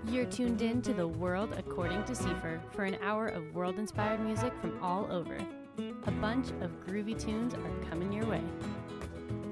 You're tuned in to The World According to Seifer for an hour of world-inspired music from all over. A bunch of groovy tunes are coming your way.